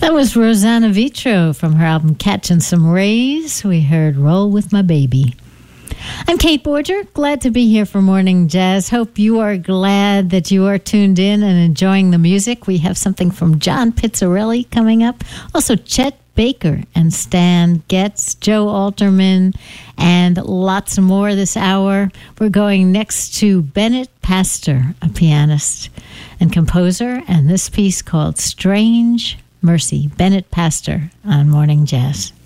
That was Rosanna Vitro from her album Catchin' Some Rays. We heard Roll With My Baby. I'm Kate Borger, glad to be here for Morning Jazz. Hope you are glad that you are tuned in and enjoying the music. We have something from John Pizzarelli coming up. Also, Chet Baker and Stan Getz, Joe Alterman, and lots more this hour. We're going next to Bennett Pastor, a pianist and composer, and this piece called Strange Mercy. Bennett Pastor on Morning Jazz.